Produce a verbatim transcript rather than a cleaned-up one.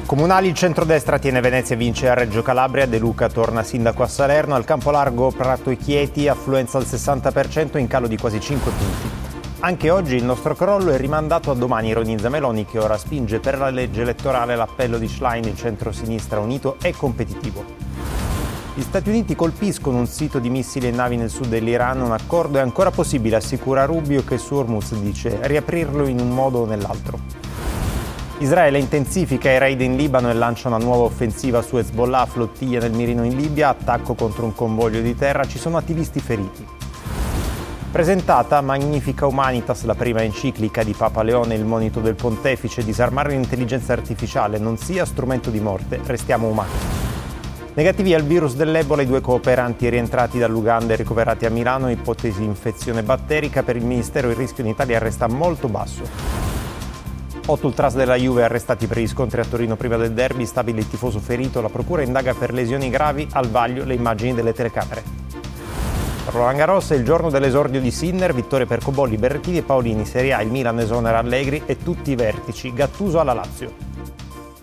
Comunali, il centrodestra tiene Venezia e vince a Reggio Calabria, De Luca torna sindaco a Salerno, al campo largo Prato e Chieti, affluenza al sessanta per cento in calo di quasi cinque punti. Anche oggi il nostro crollo è rimandato a domani, ironizza Meloni, che ora spinge per la legge elettorale. L'appello di Schlein, il centro-sinistra unito e competitivo. Gli Stati Uniti colpiscono un sito di missili e navi nel sud dell'Iran, un accordo è ancora possibile, assicura Rubio, che su Hormuz dice riaprirlo in un modo o nell'altro. Israele intensifica i raid in Libano e lancia una nuova offensiva su Hezbollah, flottiglia nel mirino in Libia, attacco contro un convoglio di terra, ci sono attivisti feriti. Presentata Magnifica Humanitas, la prima enciclica di Papa Leone, il monito del pontefice, disarmare l'intelligenza artificiale non sia strumento di morte, restiamo umani. Negativi al virus dell'Ebola i due cooperanti rientrati dall'Uganda e ricoverati a Milano, ipotesi infezione batterica, per il Ministero il rischio in Italia resta molto basso. Otto ultras della Juve arrestati per gli scontri a Torino prima del derby, stabile il tifoso ferito, la procura indaga per lesioni gravi, al vaglio le immagini delle telecamere. Per Roland Garros è il giorno dell'esordio di Sinner, vittorie per Cobolli, Berrettini e Paolini, Serie A, il Milan esonera Allegri e tutti i vertici, Gattuso alla Lazio.